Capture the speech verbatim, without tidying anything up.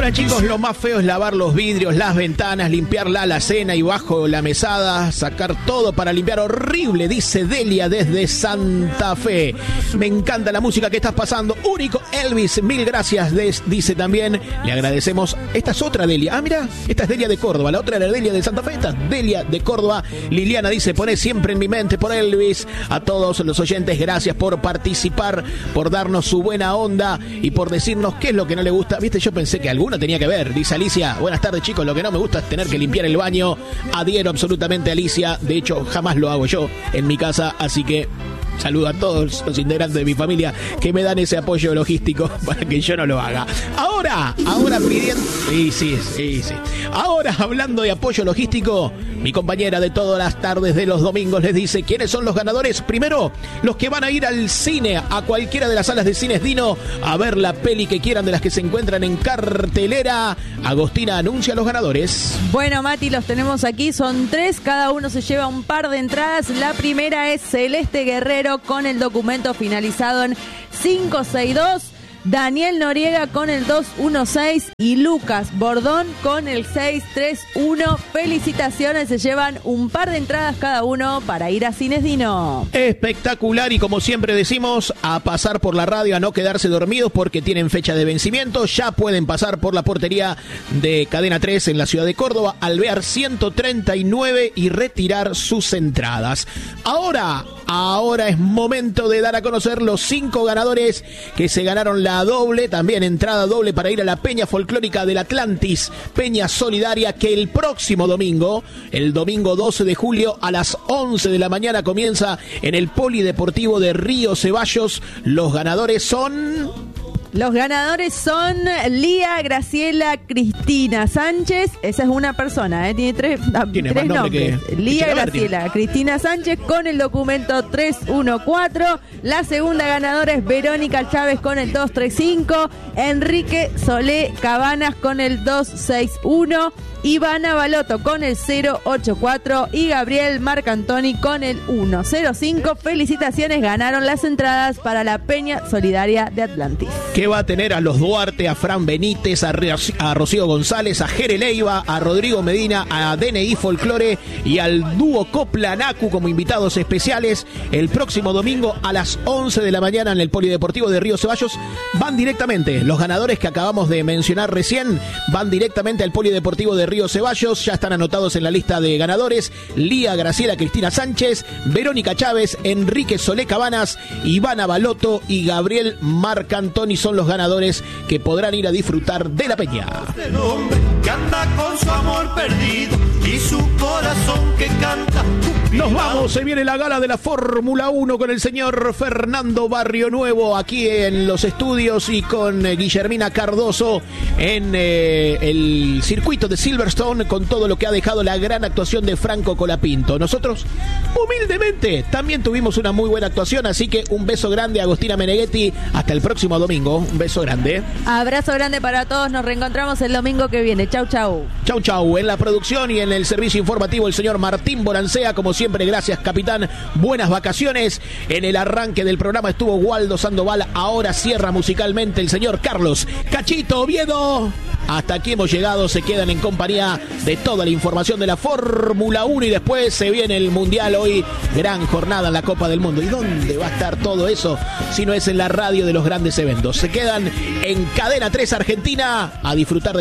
Hola chicos, lo más feo es lavar los vidrios, las ventanas, limpiar la alacena y bajo la mesada, sacar todo para limpiar. Horrible, dice Delia desde Santa Fe. Me encanta la música que estás pasando. Único Elvis, mil gracias, des, dice también. Le agradecemos. Esta es otra Delia. Ah, mira, esta es Delia de Córdoba. La otra era Delia de Santa Fe. Esta es Delia de Córdoba. Liliana dice, pone siempre en mi mente por Elvis. A todos los oyentes, gracias por participar, por darnos su buena onda y por decirnos qué es lo que no le gusta. Viste, yo pensé que alguno tenía que ver. Dice Alicia, buenas tardes chicos, lo que no me gusta es tener que limpiar el baño. Adhiero absolutamente a Alicia, de hecho jamás lo hago yo en mi casa, así que saludo a todos los integrantes de mi familia que me dan ese apoyo logístico para que yo no lo haga. Ahora, ahora pidiendo... Sí, sí, sí, sí. Ahora, hablando de apoyo logístico, mi compañera de todas las tardes de los domingos les dice quiénes son los ganadores. Primero, los que van a ir al cine, a cualquiera de las salas de cines Dino, a ver la peli que quieran de las que se encuentran en cartelera. Agostina anuncia a los ganadores. Bueno, Mati, los tenemos aquí, son tres, cada uno se lleva un par de entradas. La primera es Celeste Guerrero con el documento finalizado en cinco seis dos, Daniel Noriega con el dos uno seis y Lucas Bordón con el seis tres uno. Felicitaciones, se llevan un par de entradas cada uno para ir a Cines Dino. Espectacular, y como siempre decimos, a pasar por la radio, a no quedarse dormidos porque tienen fecha de vencimiento. Ya pueden pasar por la portería de Cadena tres en la ciudad de Córdoba, Alvear ciento treinta y nueve, y retirar sus entradas. Ahora, ahora es momento de dar a conocer los cinco ganadores que se ganaron la doble, también entrada doble para ir a la Peña Folclórica del Atlantis, Peña Solidaria, que el próximo domingo, el domingo doce de julio a las once de la mañana comienza en el Polideportivo de Río Ceballos. Los ganadores son... Los ganadores son Lía Graciela Cristina Sánchez. Esa es una persona, ¿eh? Tiene tres, ¿Tiene tres más nombre nombres. que, Lía que Graciela Cristina Sánchez con el documento tres uno cuatro. La segunda ganadora es Verónica Chávez con el dos tres cinco. Enrique Solé Cabanas con el dos seis uno. Ivana Baloto con el cero ocho cuatro y Gabriel Marcantoni con el uno cero cinco. Felicitaciones, ganaron las entradas para la Peña Solidaria de Atlantis. Que va a tener a los Duarte, a Fran Benítez, a, Re- a Rocío González, a Jere Leiva, a Rodrigo Medina, a D N I Folklore y al dúo Coplanacu como invitados especiales el próximo domingo a las once de la mañana en el Polideportivo de Río Ceballos. Van directamente, los ganadores que acabamos de mencionar recién, van directamente al Polideportivo de Río Ceballos. Ya están anotados en la lista de ganadores: Lía Graciela Cristina Sánchez, Verónica Chávez, Enrique Solé Cabanas, Ivana Baloto y Gabriel Marcantoni son los ganadores que podrán ir a disfrutar de la peña. El hombre que anda con su amor perdido y su corazón que canta. Nos vamos, se viene la gala de la Fórmula uno con el señor Fernando Barrio Nuevo aquí en los estudios y con eh, Guillermina Cardoso en eh, el circuito de Silverstone, con todo lo que ha dejado la gran actuación de Franco Colapinto. Nosotros, humildemente, también tuvimos una muy buena actuación, así que un beso grande a Agostina Meneghetti. Hasta el próximo domingo, un beso grande. Abrazo grande para todos, nos reencontramos el domingo que viene. Chau, chau. Chau, chau. En la producción y en el servicio informativo, el señor Martín Borancea, como siempre, gracias, capitán. Buenas vacaciones. En el arranque del programa estuvo Waldo Sandoval. Ahora cierra musicalmente el señor Carlos Cachito Oviedo. Hasta aquí hemos llegado. Se quedan en compañía de toda la información de la Fórmula uno y después se viene el Mundial. Hoy, gran jornada en la Copa del Mundo. ¿Y dónde va a estar todo eso si no es en la radio de los grandes eventos? Se quedan en Cadena tres Argentina a disfrutar de